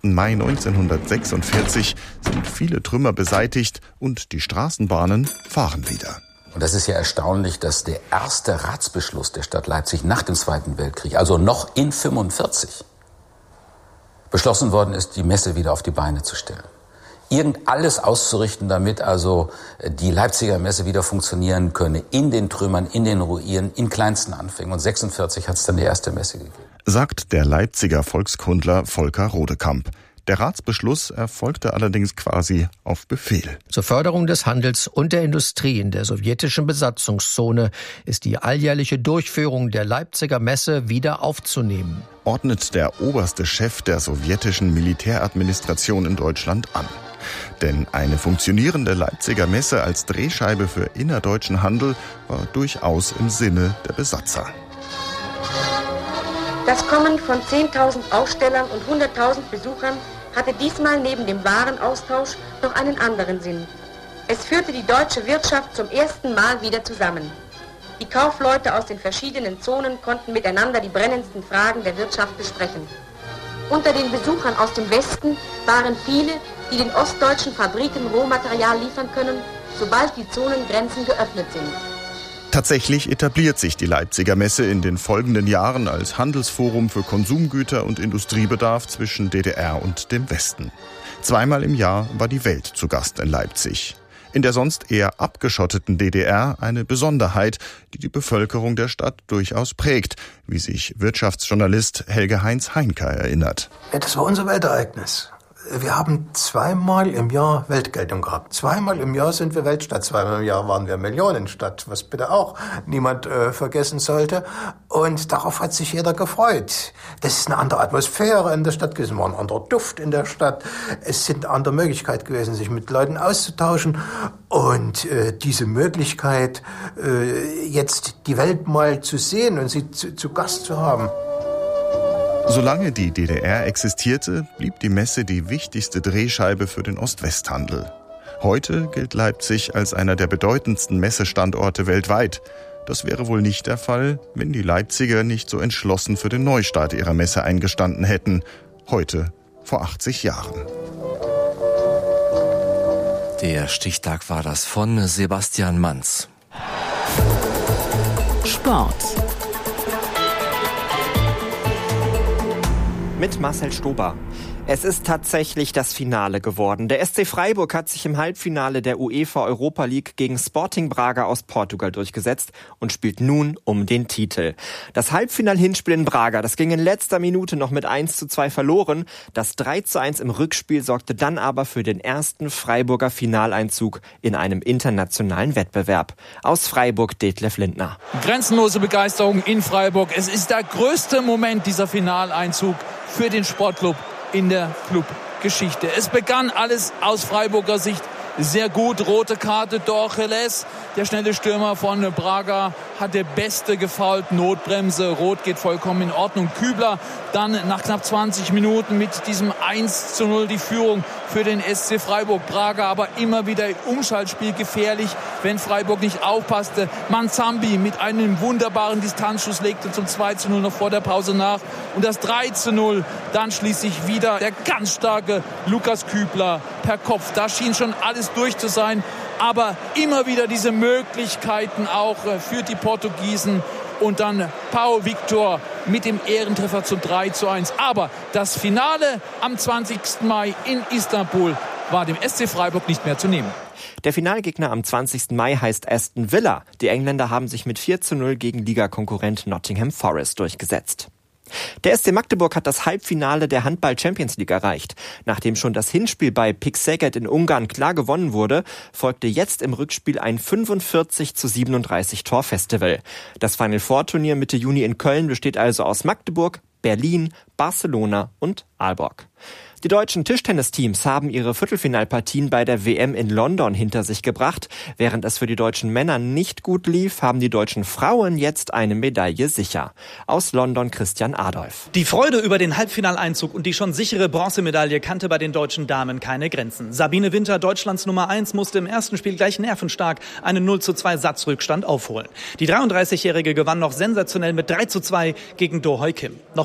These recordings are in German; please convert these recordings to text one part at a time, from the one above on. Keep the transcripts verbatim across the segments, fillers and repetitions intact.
achten Mai neunzehnhundertsechsundvierzig sind viele Trümmer beseitigt und die Straßenbahnen fahren wieder. Und das ist ja erstaunlich, dass der erste Ratsbeschluss der Stadt Leipzig nach dem Zweiten Weltkrieg, also noch in fünfundvierzig, beschlossen worden ist, die Messe wieder auf die Beine zu stellen. Irgend alles auszurichten, damit also die Leipziger Messe wieder funktionieren könne, in den Trümmern, in den Ruinen, in kleinsten Anfängen. Und sechsundvierzig hat es dann die erste Messe gegeben. Sagt der Leipziger Volkskundler Volker Rodekamp. Der Ratsbeschluss erfolgte allerdings quasi auf Befehl. Zur Förderung des Handels und der Industrie in der sowjetischen Besatzungszone ist die alljährliche Durchführung der Leipziger Messe wieder aufzunehmen, ordnet der oberste Chef der sowjetischen Militäradministration in Deutschland an. Denn eine funktionierende Leipziger Messe als Drehscheibe für innerdeutschen Handel war durchaus im Sinne der Besatzer. Das Kommen von zehntausend Ausstellern und hunderttausend Besuchern hatte diesmal neben dem Warenaustausch noch einen anderen Sinn. Es führte die deutsche Wirtschaft zum ersten Mal wieder zusammen. Die Kaufleute aus den verschiedenen Zonen konnten miteinander die brennendsten Fragen der Wirtschaft besprechen. Unter den Besuchern aus dem Westen waren viele, die den ostdeutschen Fabriken Rohmaterial liefern können, sobald die Zonengrenzen geöffnet sind. Tatsächlich etabliert sich die Leipziger Messe in den folgenden Jahren als Handelsforum für Konsumgüter und Industriebedarf zwischen D D R und dem Westen. Zweimal im Jahr war die Welt zu Gast in Leipzig. In der sonst eher abgeschotteten D D R eine Besonderheit, die die Bevölkerung der Stadt durchaus prägt, wie sich Wirtschaftsjournalist Helge Heinz Heinker erinnert. Ja, das war unser Weltereignis. Wir haben zweimal im Jahr Weltgeltung gehabt. Zweimal im Jahr sind wir Weltstadt. Zweimal im Jahr waren wir Millionenstadt, was bitte auch niemand äh, vergessen sollte. Und darauf hat sich jeder gefreut. Das ist eine andere Atmosphäre in der Stadt gewesen, war ein anderer Duft in der Stadt. Es sind eine andere Möglichkeit gewesen, sich mit Leuten auszutauschen. Und äh, diese Möglichkeit, äh, jetzt die Welt mal zu sehen und sie zu, zu Gast zu haben. Solange die D D R existierte, blieb die Messe die wichtigste Drehscheibe für den Ost-West-Handel. Heute gilt Leipzig als einer der bedeutendsten Messestandorte weltweit. Das wäre wohl nicht der Fall, wenn die Leipziger nicht so entschlossen für den Neustart ihrer Messe eingestanden hätten. Heute, vor achtzig Jahren. Der Stichtag war das von Sebastian Manz. Sport. Mit Marcel Stober. Es ist tatsächlich das Finale geworden. Der S C Freiburg hat sich im Halbfinale der UEFA Europa League gegen Sporting Braga aus Portugal durchgesetzt und spielt nun um den Titel. Das Halbfinal-Hinspiel in Braga, das ging in letzter Minute noch mit eins zu zwei verloren. Das drei zu eins im Rückspiel sorgte dann aber für den ersten Freiburger Finaleinzug in einem internationalen Wettbewerb. Aus Freiburg Detlef Lindner. Grenzenlose Begeisterung in Freiburg. Es ist der größte Moment, dieser Finaleinzug für den Sportclub in der Clubgeschichte. Es begann alles aus Freiburger Sicht sehr gut. Rote Karte, Dorcheles, der schnelle Stürmer von Braga, hatte beste gefoult, Notbremse, Rot geht vollkommen in Ordnung. Kübler dann nach knapp zwanzig Minuten mit diesem eins zu null die Führung für den S C Freiburg. Braga aber immer wieder im Umschaltspiel gefährlich, wenn Freiburg nicht aufpasste. Manzambi mit einem wunderbaren Distanzschuss legte zum zwei zu null noch vor der Pause nach. Und das drei zu null dann schließlich wieder der ganz starke Lukas Kübler per Kopf. Da schien schon alles durch zu sein. Aber immer wieder diese Möglichkeiten auch für die Portugiesen. Und dann Pau Victor mit dem Ehrentreffer zum drei zu eins. Aber das Finale am zwanzigsten Mai in Istanbul war dem S C Freiburg nicht mehr zu nehmen. Der Finalgegner am zwanzigsten Mai heißt Aston Villa. Die Engländer haben sich mit vier zu null gegen Ligakonkurrent Nottingham Forest durchgesetzt. Der S C Magdeburg hat das Halbfinale der Handball-Champions League erreicht. Nachdem schon das Hinspiel bei Pick Szeged in Ungarn klar gewonnen wurde, folgte jetzt im Rückspiel ein fünfundvierzig zu siebenunddreißig Torfestival. Das Final Four Turnier Mitte Juni in Köln besteht also aus Magdeburg, Berlin, Barcelona und Aalborg. Die deutschen Tischtennisteams haben ihre Viertelfinalpartien bei der W M in London hinter sich gebracht. Während es für die deutschen Männer nicht gut lief, haben die deutschen Frauen jetzt eine Medaille sicher. Aus London Christian Adolf. Die Freude über den Halbfinaleinzug und die schon sichere Bronzemedaille kannte bei den deutschen Damen keine Grenzen. Sabine Winter, Deutschlands Nummer eins, musste im ersten Spiel gleich nervenstark einen null zu zwei Satzrückstand aufholen. Die dreiunddreißigjährige gewann noch sensationell mit drei zu zwei gegen Do Hoi Kim. Noch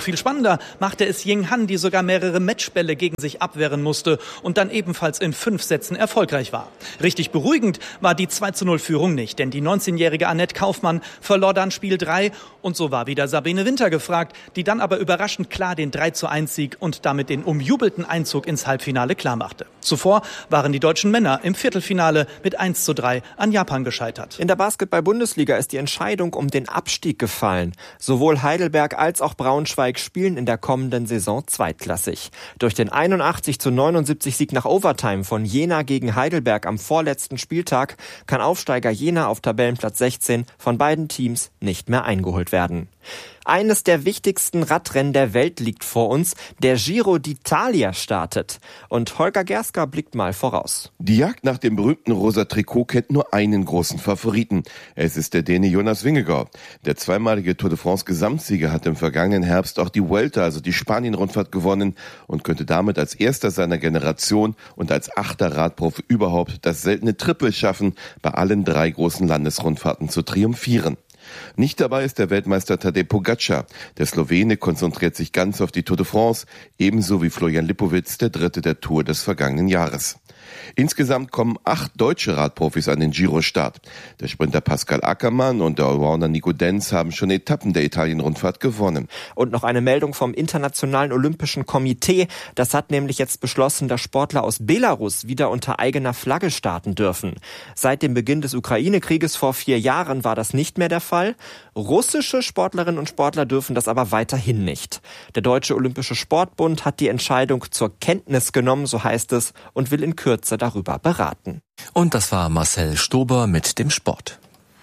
viel spannender machte es Ying Han, die sogar mehrere Matchbälle gegen sich abwehren musste und dann ebenfalls in fünf Sätzen erfolgreich war. Richtig beruhigend war die zwei zu null Führung nicht, denn die neunzehnjährige Annette Kaufmann verlor dann Spiel drei und so war wieder Sabine Winter gefragt, die dann aber überraschend klar den drei zu eins Sieg und damit den umjubelten Einzug ins Halbfinale klarmachte. Zuvor waren die deutschen Männer im Viertelfinale mit eins zu drei an Japan gescheitert. In der Basketball-Bundesliga ist die Entscheidung um den Abstieg gefallen. Sowohl Heidelberg als auch Braunschweig spielen in der kommenden Saison zweitklassig. Durch den einundachtzig zu neunundsiebzig Sieg nach Overtime von Jena gegen Heidelberg am vorletzten Spieltag kann Aufsteiger Jena auf Tabellenplatz sechzehn von beiden Teams nicht mehr eingeholt werden. Eines der wichtigsten Radrennen der Welt liegt vor uns. Der Giro d'Italia startet. Und Holger Gerska blickt mal voraus. Die Jagd nach dem berühmten rosa Trikot kennt nur einen großen Favoriten. Es ist der Däne Jonas Vingegaard. Der zweimalige Tour de France Gesamtsieger hat im vergangenen Herbst auch die Vuelta, also die Spanien-Rundfahrt, gewonnen und könnte damit als erster seiner Generation und als achter Radprofi überhaupt das seltene Triple schaffen, bei allen drei großen Landesrundfahrten zu triumphieren. Nicht dabei ist der Weltmeister Tadej Pogačar. Der Slowene konzentriert sich ganz auf die Tour de France, ebenso wie Florian Lipowitz, der Dritte der Tour des vergangenen Jahres. Insgesamt kommen acht deutsche Radprofis an den Giro-Start. Der Sprinter Pascal Ackermann und der Allrounder Nico Denz haben schon Etappen der Italien-Rundfahrt gewonnen. Und noch eine Meldung vom Internationalen Olympischen Komitee. Das hat nämlich jetzt beschlossen, dass Sportler aus Belarus wieder unter eigener Flagge starten dürfen. Seit dem Beginn des Ukraine-Krieges vor vier Jahren war das nicht mehr der Fall. Russische Sportlerinnen und Sportler dürfen das aber weiterhin nicht. Der Deutsche Olympische Sportbund hat die Entscheidung zur Kenntnis genommen, so heißt es, und will in Kürze darüber beraten. Und das war Marcel Stober mit dem Sport.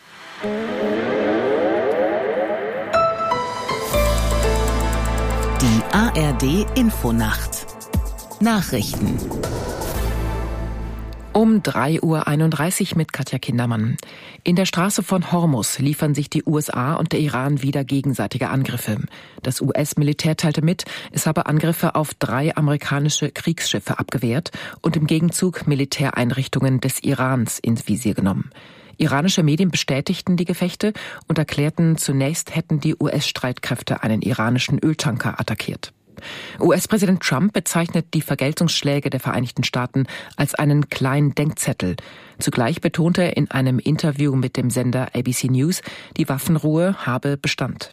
Die A R D Infonacht. Nachrichten. Um drei Uhr einunddreißig mit Katja Kindermann. In der Straße von Hormuz liefern sich die U S A und der Iran wieder gegenseitige Angriffe. Das U S-Militär teilte mit, es habe Angriffe auf drei amerikanische Kriegsschiffe abgewehrt und im Gegenzug Militäreinrichtungen des Irans ins Visier genommen. Iranische Medien bestätigten die Gefechte und erklärten, zunächst hätten die U S-Streitkräfte einen iranischen Öltanker attackiert. U S-Präsident Trump bezeichnet die Vergeltungsschläge der Vereinigten Staaten als einen kleinen Denkzettel. Zugleich betonte er in einem Interview mit dem Sender A B C News, die Waffenruhe habe Bestand.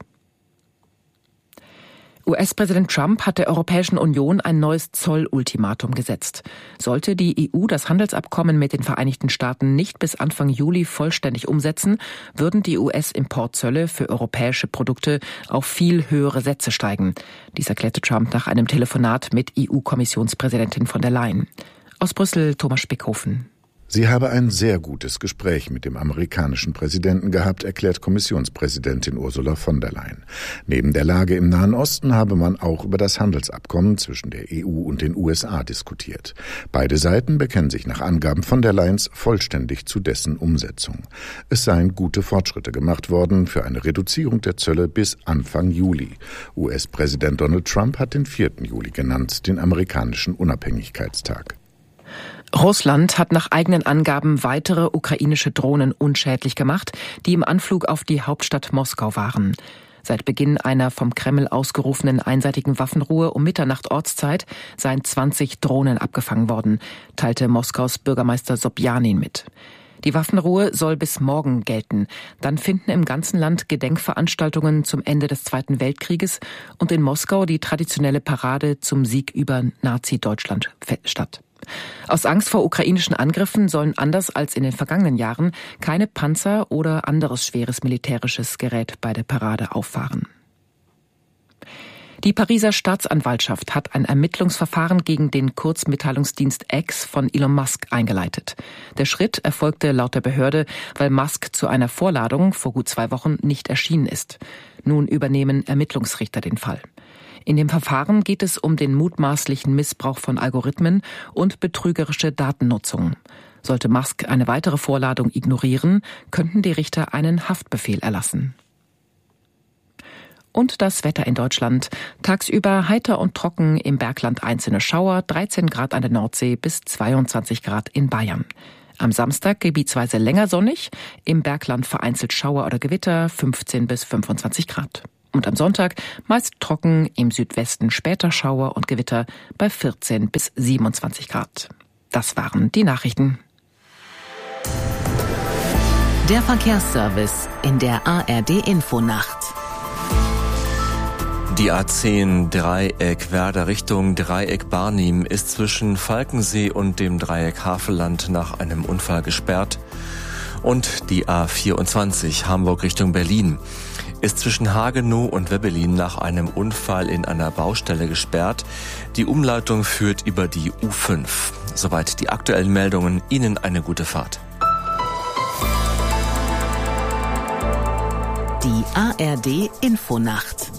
U S-Präsident Trump hat der Europäischen Union ein neues Zollultimatum gesetzt. Sollte die E U das Handelsabkommen mit den Vereinigten Staaten nicht bis Anfang Juli vollständig umsetzen, würden die U S-Importzölle für europäische Produkte auf viel höhere Sätze steigen. Dies erklärte Trump nach einem Telefonat mit E U-Kommissionspräsidentin von der Leyen. Aus Brüssel Thomas Spickhofen. Sie habe ein sehr gutes Gespräch mit dem amerikanischen Präsidenten gehabt, erklärt Kommissionspräsidentin Ursula von der Leyen. Neben der Lage im Nahen Osten habe man auch über das Handelsabkommen zwischen der E U und den U S A diskutiert. Beide Seiten bekennen sich nach Angaben von der Leyen vollständig zu dessen Umsetzung. Es seien gute Fortschritte gemacht worden für eine Reduzierung der Zölle bis Anfang Juli. U S-Präsident Donald Trump hat den vierten Juli genannt, den amerikanischen Unabhängigkeitstag. Russland hat nach eigenen Angaben weitere ukrainische Drohnen unschädlich gemacht, die im Anflug auf die Hauptstadt Moskau waren. Seit Beginn einer vom Kreml ausgerufenen einseitigen Waffenruhe um Mitternacht Ortszeit seien zwanzig Drohnen abgefangen worden, teilte Moskaus Bürgermeister Sobjanin mit. Die Waffenruhe soll bis morgen gelten. Dann finden im ganzen Land Gedenkveranstaltungen zum Ende des Zweiten Weltkrieges und in Moskau die traditionelle Parade zum Sieg über Nazi-Deutschland statt. Aus Angst vor ukrainischen Angriffen sollen anders als in den vergangenen Jahren keine Panzer oder anderes schweres militärisches Gerät bei der Parade auffahren. Die Pariser Staatsanwaltschaft hat ein Ermittlungsverfahren gegen den Kurzmitteilungsdienst X von Elon Musk eingeleitet. Der Schritt erfolgte laut der Behörde, weil Musk zu einer Vorladung vor gut zwei Wochen nicht erschienen ist. Nun übernehmen Ermittlungsrichter den Fall. In dem Verfahren geht es um den mutmaßlichen Missbrauch von Algorithmen und betrügerische Datennutzung. Sollte Musk eine weitere Vorladung ignorieren, könnten die Richter einen Haftbefehl erlassen. Und das Wetter in Deutschland. Tagsüber heiter und trocken, im Bergland einzelne Schauer, dreizehn Grad an der Nordsee bis zweiundzwanzig Grad in Bayern. Am Samstag gebietsweise länger sonnig, im Bergland vereinzelt Schauer oder Gewitter, fünfzehn bis fünfundzwanzig Grad. Und am Sonntag meist trocken, im Südwesten später Schauer und Gewitter bei vierzehn bis siebenundzwanzig Grad. Das waren die Nachrichten. Der Verkehrsservice in der A R D-Infonacht. Die A zehn Dreieck Werder Richtung Dreieck Barnim ist zwischen Falkensee und dem Dreieck Havelland nach einem Unfall gesperrt. Und die A vierundzwanzig Hamburg Richtung Berlin ist zwischen Hagenow und Webbelin nach einem Unfall in einer Baustelle gesperrt. Die Umleitung führt über die U fünf. Soweit die aktuellen Meldungen. Ihnen eine gute Fahrt. Die A R D-Infonacht.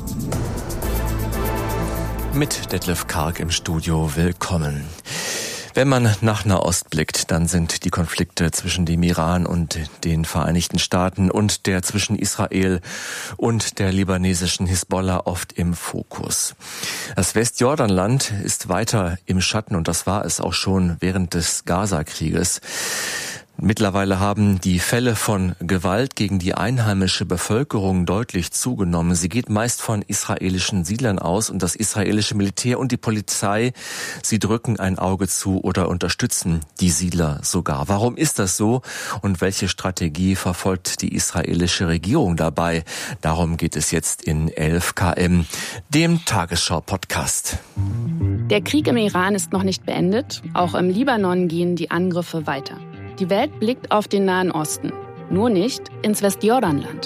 Mit Detlef Karg im Studio. Willkommen. Wenn man nach Nahost blickt, dann sind die Konflikte zwischen dem Iran und den Vereinigten Staaten und der zwischen Israel und der libanesischen Hisbollah oft im Fokus. Das Westjordanland ist weiter im Schatten und das war es auch schon während des Gaza-Krieges. Mittlerweile haben die Fälle von Gewalt gegen die einheimische Bevölkerung deutlich zugenommen. Sie geht meist von israelischen Siedlern aus und das israelische Militär und die Polizei, sie drücken ein Auge zu oder unterstützen die Siedler sogar. Warum ist das so und welche Strategie verfolgt die israelische Regierung dabei? Darum geht es jetzt in elf K M, dem Tagesschau-Podcast. Der Krieg im Iran ist noch nicht beendet. Auch im Libanon gehen die Angriffe weiter. Die Welt blickt auf den Nahen Osten, nur nicht ins Westjordanland.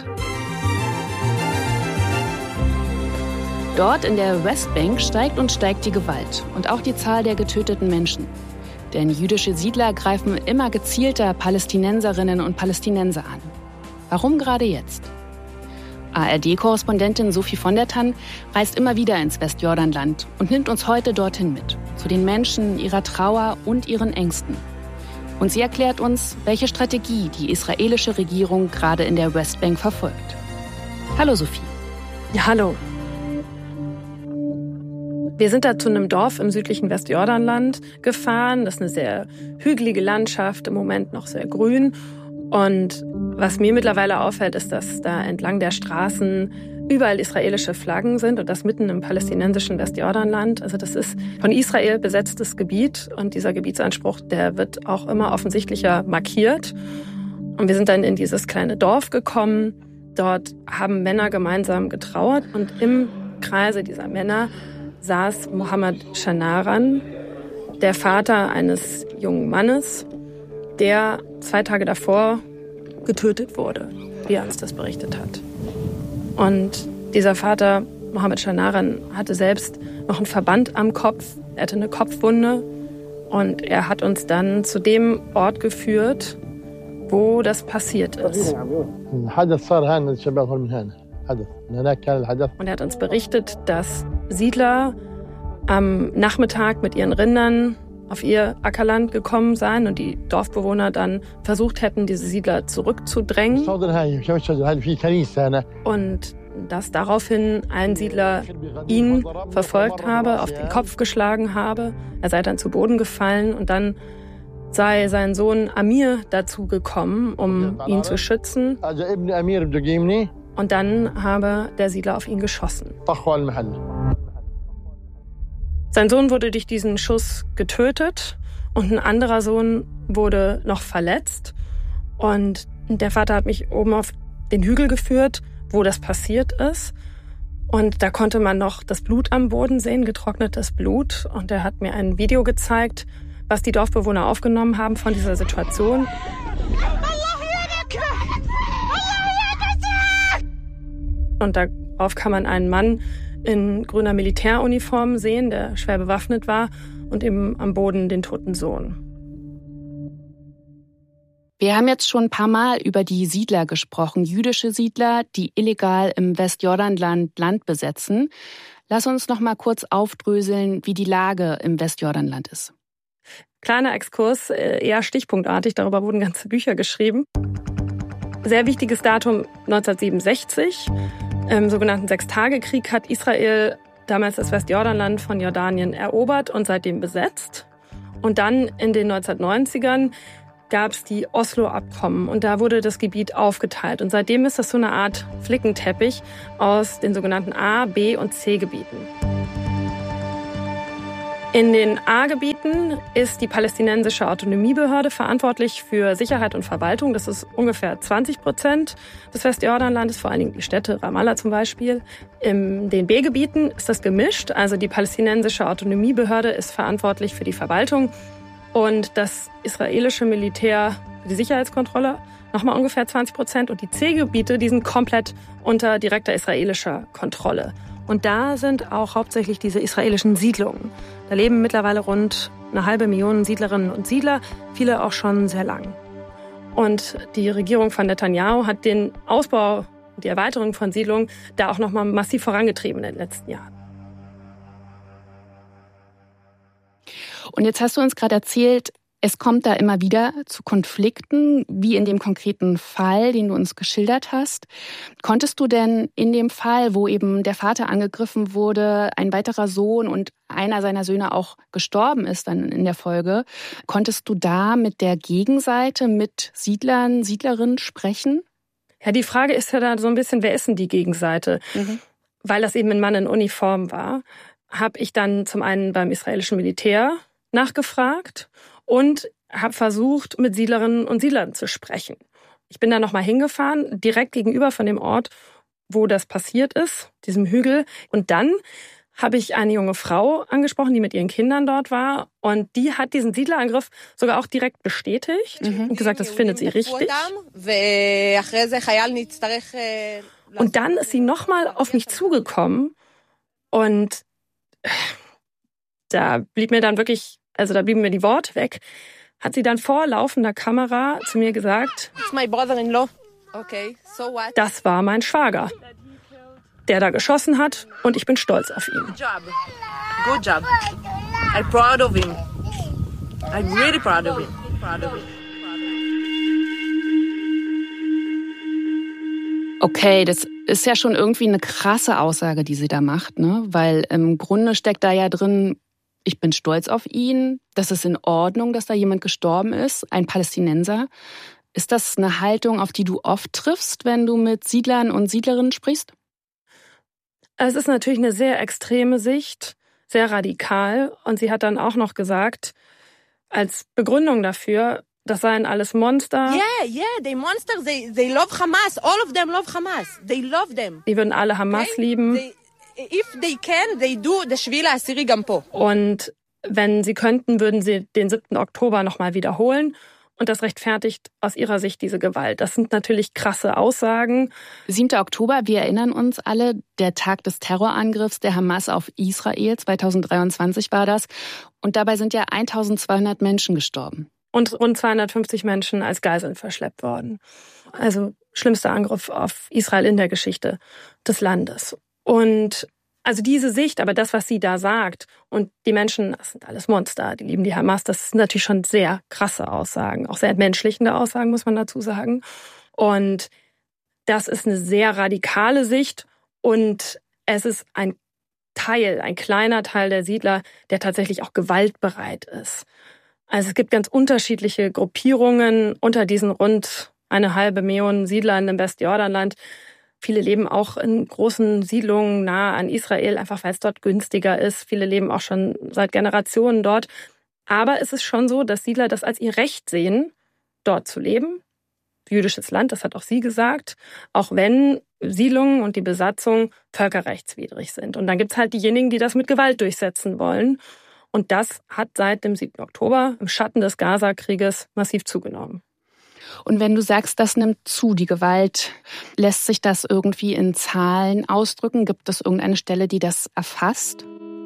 Dort in der Westbank steigt und steigt die Gewalt und auch die Zahl der getöteten Menschen. Denn jüdische Siedler greifen immer gezielter Palästinenserinnen und Palästinenser an. Warum gerade jetzt? A R D-Korrespondentin Sophie von der Tann reist immer wieder ins Westjordanland und nimmt uns heute dorthin mit, zu den Menschen, ihrer Trauer und ihren Ängsten. Und sie erklärt uns, welche Strategie die israelische Regierung gerade in der Westbank verfolgt. Hallo Sophie. Ja, hallo. Wir sind da zu einem Dorf im südlichen Westjordanland gefahren. Das ist eine sehr hügelige Landschaft, im Moment noch sehr grün. Und was mir mittlerweile auffällt, ist, dass da entlang der Straßen überall israelische Flaggen sind und das mitten im palästinensischen Westjordanland. Also das ist von Israel besetztes Gebiet und dieser Gebietsanspruch, der wird auch immer offensichtlicher markiert. Und wir sind dann in dieses kleine Dorf gekommen. Dort haben Männer gemeinsam getrauert und im Kreise dieser Männer saß Mohammed Shanaran, der Vater eines jungen Mannes, der zwei Tage davor getötet wurde, wie er uns das berichtet hat. Und dieser Vater, Mohammed Shanaran, hatte selbst noch einen Verband am Kopf. Er hatte eine Kopfwunde. Und er hat uns dann zu dem Ort geführt, wo das passiert ist. Und er hat uns berichtet, dass Siedler am Nachmittag mit ihren Rindern auf ihr Ackerland gekommen seien und die Dorfbewohner dann versucht hätten, diese Siedler zurückzudrängen. Und dass daraufhin ein Siedler ihn verfolgt habe, auf den Kopf geschlagen habe. Er sei dann zu Boden gefallen und dann sei sein Sohn Amir dazu gekommen, um ihn zu schützen. Und dann habe der Siedler auf ihn geschossen. Sein Sohn wurde durch diesen Schuss getötet und ein anderer Sohn wurde noch verletzt. Und der Vater hat mich oben auf den Hügel geführt, wo das passiert ist. Und da konnte man noch das Blut am Boden sehen, getrocknetes Blut. Und er hat mir ein Video gezeigt, was die Dorfbewohner aufgenommen haben von dieser Situation. Und darauf kann man einen Mann in grüner Militäruniform sehen, der schwer bewaffnet war und eben am Boden den toten Sohn. Wir haben jetzt schon ein paar Mal über die Siedler gesprochen, jüdische Siedler, die illegal im Westjordanland Land besetzen. Lass uns noch mal kurz aufdröseln, wie die Lage im Westjordanland ist. Kleiner Exkurs, eher stichpunktartig, darüber wurden ganze Bücher geschrieben. Sehr wichtiges Datum neunzehnhundertsiebenundsechzig. Im sogenannten Sechstagekrieg hat Israel damals das Westjordanland von Jordanien erobert und seitdem besetzt. Und dann in den neunzehnhundertneunzigern gab es die Oslo-Abkommen und da wurde das Gebiet aufgeteilt. Und seitdem ist das so eine Art Flickenteppich aus den sogenannten A-, B- und C-Gebieten. In den A-Gebieten ist die palästinensische Autonomiebehörde verantwortlich für Sicherheit und Verwaltung. Das ist ungefähr zwanzig Prozent des Westjordanlandes, vor allen Dingen die Städte, Ramallah zum Beispiel. In den B-Gebieten ist das gemischt. Also die palästinensische Autonomiebehörde ist verantwortlich für die Verwaltung und das israelische Militär für die Sicherheitskontrolle, nochmal ungefähr zwanzig Prozent. Und die C-Gebiete, die sind komplett unter direkter israelischer Kontrolle. Und da sind auch hauptsächlich diese israelischen Siedlungen. Da leben mittlerweile rund eine halbe Million Siedlerinnen und Siedler, viele auch schon sehr lang. Und die Regierung von Netanyahu hat den Ausbau, die Erweiterung von Siedlungen da auch noch mal massiv vorangetrieben in den letzten Jahren. Und jetzt hast du uns gerade erzählt, es kommt da immer wieder zu Konflikten, wie in dem konkreten Fall, den du uns geschildert hast. Konntest du denn in dem Fall, wo eben der Vater angegriffen wurde, ein weiterer Sohn und einer seiner Söhne auch gestorben ist dann in der Folge, konntest du da mit der Gegenseite, mit Siedlern, Siedlerinnen sprechen? Ja, die Frage ist ja da so ein bisschen, wer ist denn die Gegenseite? Mhm. Weil das eben ein Mann in Uniform war, habe ich dann zum einen beim israelischen Militär nachgefragt und habe versucht, mit Siedlerinnen und Siedlern zu sprechen. Ich bin da nochmal hingefahren, direkt gegenüber von dem Ort, wo das passiert ist, diesem Hügel. Und dann habe ich eine junge Frau angesprochen, die mit ihren Kindern dort war. Und die hat diesen Siedlerangriff sogar auch direkt bestätigt mhm. und gesagt, das findet sie richtig. Und dann ist sie nochmal auf mich zugekommen. Und da blieb mir dann wirklich... Also da blieben mir die Worte weg, hat sie dann vor laufender Kamera zu mir gesagt, okay, so what? Das war mein Schwager, der da geschossen hat und ich bin stolz auf ihn. Good job. Good job. I'm proud of him. I'm really proud of him. Proud of him. Okay, das ist ja schon irgendwie eine krasse Aussage, die sie da macht, ne? Weil im Grunde steckt da ja drin, ich bin stolz auf ihn, das ist in Ordnung, dass da jemand gestorben ist, ein Palästinenser. Ist das eine Haltung, auf die du oft triffst, wenn du mit Siedlern und Siedlerinnen sprichst? Es ist natürlich eine sehr extreme Sicht, sehr radikal. Und sie hat dann auch noch gesagt, als Begründung dafür, das seien alles Monster. Yeah, yeah, they monsters, they, they love Hamas. All of them love Hamas. They love them. Die würden alle Hamas okay? lieben. They If they can, they do the Shvila Asiri Gampo. Und wenn sie könnten, würden sie den siebten Oktober nochmal wiederholen. Und das rechtfertigt aus ihrer Sicht diese Gewalt. Das sind natürlich krasse Aussagen. siebter Oktober, wir erinnern uns alle, der Tag des Terrorangriffs der Hamas auf Israel, zweitausenddreiundzwanzig war das. Und dabei sind ja eintausendzweihundert Menschen gestorben. Und rund zweihundertfünfzig Menschen als Geiseln verschleppt worden. Also schlimmster Angriff auf Israel in der Geschichte des Landes. Und also diese Sicht, aber das, was sie da sagt, und die Menschen, das sind alles Monster, die lieben die Hamas, das sind natürlich schon sehr krasse Aussagen, auch sehr entmenschlichende Aussagen, muss man dazu sagen. Und das ist eine sehr radikale Sicht und es ist ein Teil, ein kleiner Teil der Siedler, der tatsächlich auch gewaltbereit ist. Also es gibt ganz unterschiedliche Gruppierungen unter diesen rund eine halbe Million Siedlern im Westjordanland. Viele leben auch in großen Siedlungen nahe an Israel, einfach weil es dort günstiger ist. Viele leben auch schon seit Generationen dort. Aber es ist schon so, dass Siedler das als ihr Recht sehen, dort zu leben. Jüdisches Land, das hat auch sie gesagt, auch wenn Siedlungen und die Besatzung völkerrechtswidrig sind. Und dann gibt es halt diejenigen, die das mit Gewalt durchsetzen wollen. Und das hat seit dem siebten Oktober im Schatten des Gaza-Krieges massiv zugenommen. Und wenn du sagst, das nimmt zu, die Gewalt, lässt sich das irgendwie in Zahlen ausdrücken? Gibt es irgendeine Stelle, die das erfasst?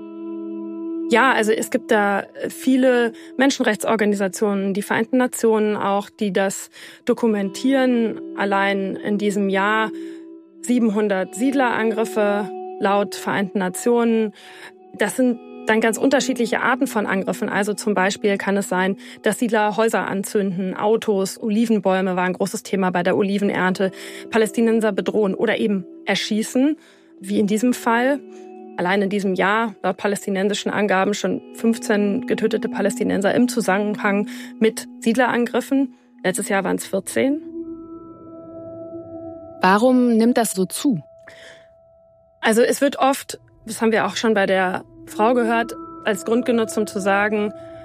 Ja, also es gibt da viele Menschenrechtsorganisationen, die Vereinten Nationen auch, die das dokumentieren. Allein in diesem Jahr siebenhundert Siedlerangriffe laut Vereinten Nationen. Das sind dann ganz unterschiedliche Arten von Angriffen. Also zum Beispiel kann es sein, dass Siedler Häuser anzünden, Autos, Olivenbäume war ein großes Thema bei der Olivenernte, Palästinenser bedrohen oder eben erschießen, wie in diesem Fall. allein in diesem Jahr laut palästinensischen Angaben schon fünfzehn getötete Palästinenser im Zusammenhang mit Siedlerangriffen. Letztes Jahr waren es vierzehn. Warum nimmt das so zu? Also es wird oft, das haben wir auch schon bei der Frau gehört, als Grund genutzt, um zu sagen,